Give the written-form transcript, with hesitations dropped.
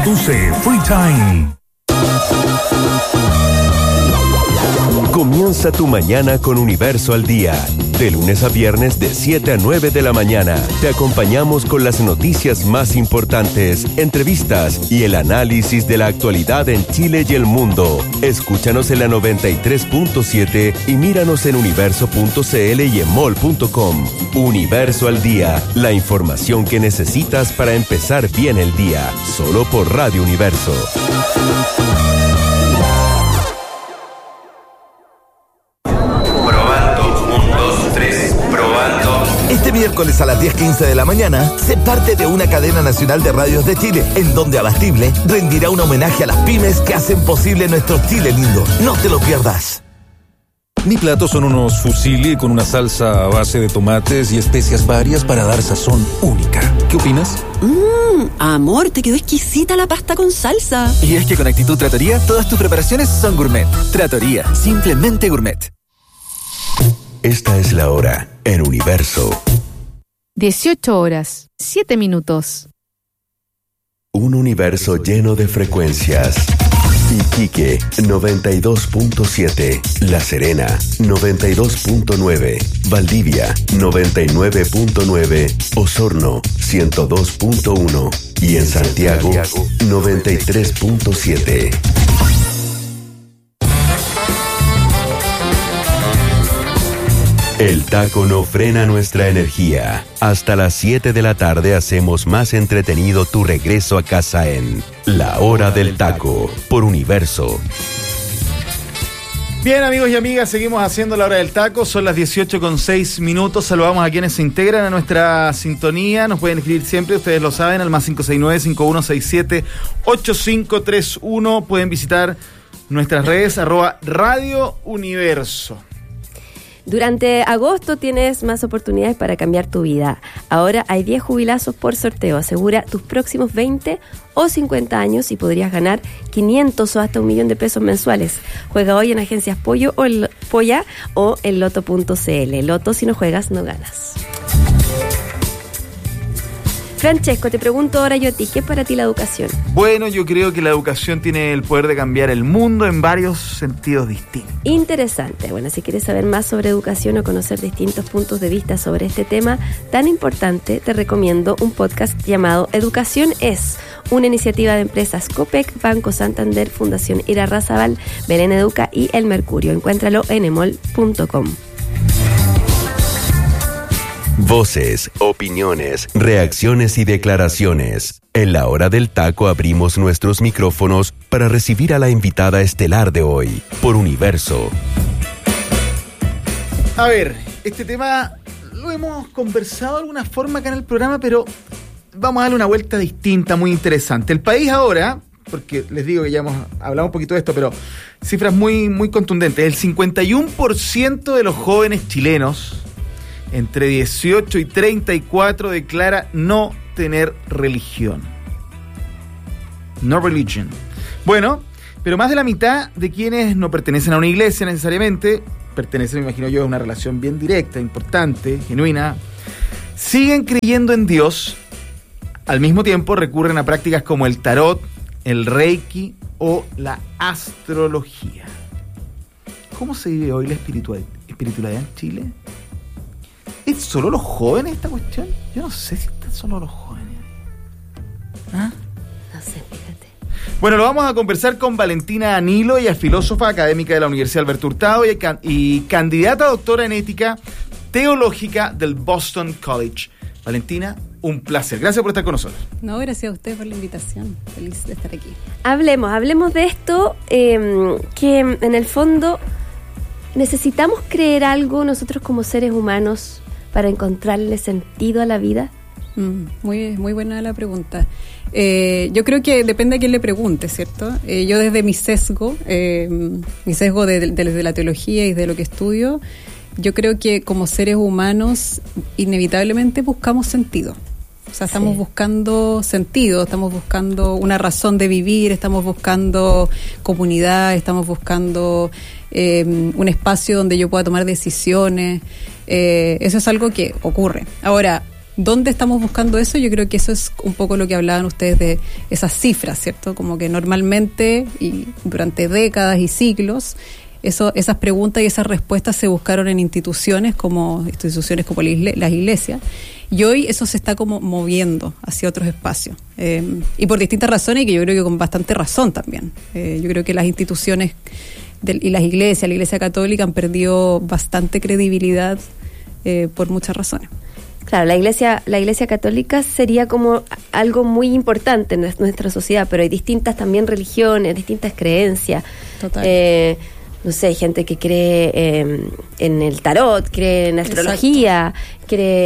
Conduce Free Time. Comienza tu mañana con Universo al Día. De lunes a viernes de 7 a 9 de la mañana. Te acompañamos con las noticias más importantes, entrevistas y el análisis de la actualidad en Chile y el mundo. Escúchanos en la 93.7 y míranos en universo.cl y en mall.com. Universo al Día. La información que necesitas para empezar bien el día. Solo por Radio Universo. Este miércoles a las 10:15 de la mañana, sé parte de una cadena nacional de radios de Chile, en donde Abastible rendirá un homenaje a las pymes que hacen posible nuestro Chile lindo. No te lo pierdas. Mi plato son unos fusilli con una salsa a base de tomates y especias varias para dar sazón única. ¿Qué opinas? Amor, te quedó exquisita la pasta con salsa. Y es que con Actitud Trattoria, todas tus preparaciones son gourmet. Trattoria, simplemente gourmet. Esta es la hora en Universo. 18 horas, 7 minutos. Un universo lleno de frecuencias. Iquique, 92.7. La Serena, 92.9. Valdivia, 99.9. Osorno, 102.1. Y en Santiago, 93.7. El taco no frena nuestra energía. Hasta las 7 de la tarde hacemos más entretenido tu regreso a casa en La Hora del Taco, por Universo. Bien, amigos y amigas, seguimos haciendo La Hora del Taco. Son las 18:06 minutos. Saludamos a quienes se integran a nuestra sintonía. Nos pueden escribir siempre, ustedes lo saben, al más 569-5167-8531. Pueden visitar nuestras redes, @Radio Universo. Durante agosto tienes más oportunidades para cambiar tu vida. Ahora hay 10 jubilazos por sorteo. Asegura tus próximos 20 o 50 años y podrías ganar 500 o hasta 1 millón de pesos mensuales. Juega hoy en Agencias Pollo o Polla o en Loto.cl. Loto, si no juegas, no ganas. Francesco, te pregunto ahora yo a ti, ¿qué es para ti la educación? Bueno, yo creo que la educación tiene el poder de cambiar el mundo en varios sentidos distintos. Interesante. Bueno, si quieres saber más sobre educación o conocer distintos puntos de vista sobre este tema tan importante, te recomiendo un podcast llamado Educación es, una iniciativa de empresas Copec, Banco Santander, Fundación Irarrázaval, Belén Educa y El Mercurio. Encuéntralo en emol.com. Voces, opiniones, reacciones y declaraciones. En La Hora del Taco abrimos nuestros micrófonos para recibir a la invitada estelar de hoy, por Universo. A ver, este tema lo hemos conversado de alguna forma acá en el programa, pero vamos a darle una vuelta distinta, muy interesante. El país ahora, porque les digo que ya hemos hablado un poquito de esto, pero cifras muy, muy contundentes. El 51% de los jóvenes chilenos entre 18 y 34 declara no tener religión. No religion. Bueno, pero más de la mitad de quienes no pertenecen a una iglesia necesariamente, pertenecen, me imagino yo, a una relación bien directa, importante, genuina, siguen creyendo en Dios. Al mismo tiempo recurren a prácticas como el tarot, el reiki o la astrología. ¿Cómo se vive hoy la espiritualidad en Chile? ¿Es solo los jóvenes esta cuestión? Yo no sé si están solo los jóvenes. ¿Ah? No sé, fíjate. Bueno, lo vamos a conversar con Valentina Anilo, ella es filósofa académica de la Universidad Alberto Hurtado y candidata a doctora en ética teológica del Boston College. Valentina, un placer. Gracias por estar con nosotros. No, gracias a usted por la invitación. Feliz de estar aquí. Hablemos de esto, que en el fondo necesitamos creer algo nosotros como seres humanos para encontrarle sentido a la vida. Muy buena la pregunta. Yo creo que depende a quién le pregunte, ¿cierto? Yo desde mi sesgo desde la teología y de lo que estudio, yo creo que como seres humanos inevitablemente buscamos sentido. O sea, estamos buscando sentido, estamos buscando una razón de vivir, estamos buscando comunidad, estamos buscando un espacio donde yo pueda tomar decisiones. Eso es algo que ocurre. Ahora, ¿Dónde estamos buscando eso? Yo creo que eso es un poco lo que hablaban ustedes de esas cifras, ¿cierto? Como que normalmente y durante décadas y siglos, esas preguntas y esas respuestas se buscaron en instituciones como las iglesias, y hoy eso se está como moviendo hacia otros espacios, y por distintas razones, y que yo creo que con bastante razón también. Yo creo que las instituciones y las iglesias, la Iglesia Católica, han perdido bastante credibilidad por muchas razones. Claro, la iglesia católica sería como algo muy importante en nuestra sociedad, pero hay distintas también religiones, distintas creencias. Total. No sé, hay gente que cree en el tarot, cree en astrología, cree